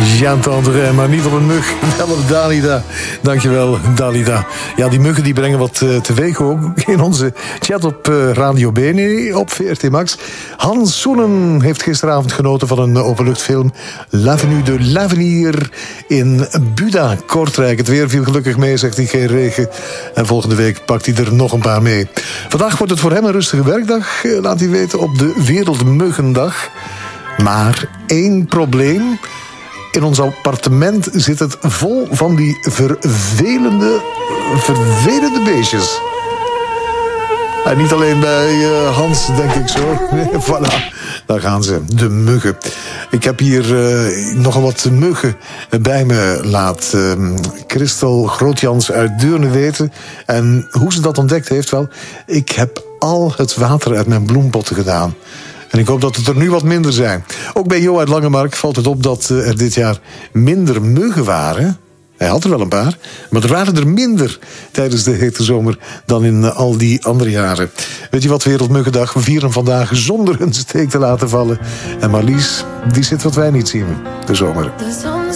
Jean Tandre, maar niet op een mug, wel op Dalida. Dankjewel, Dalida. Ja, die muggen die brengen wat teweeg ook in onze chat op Radio Bene, op VRT Max. Hans Soenen heeft gisteravond genoten van een openluchtfilm L'Avenue de l'Avenir in Buda, Kortrijk. Het weer viel gelukkig mee, zegt hij, geen regen. En volgende week pakt hij er nog een paar mee. Vandaag wordt het voor hem een rustige werkdag, laat hij weten, op de Wereldmuggendag. Maar één probleem. In ons appartement zit het vol van die vervelende beestjes. En niet alleen bij Hans, denk ik zo. Voilà, daar gaan ze, de muggen. Ik heb hier nogal wat muggen bij me, laat Christel Grootjans uit Deurne weten. En hoe ze dat ontdekt heeft, wel, ik heb al het water uit mijn bloempotten gedaan. En ik hoop dat het er nu wat minder zijn. Ook bij Jo uit Langemark valt het op dat er dit jaar minder muggen waren. Hij had er wel een paar, maar er waren er minder tijdens de hete zomer dan in al die andere jaren. Weet je wat, Wereldmuggendag? We vieren vandaag zonder een steek te laten vallen. En Marlies, die zit wat wij niet zien, de zomer. De zon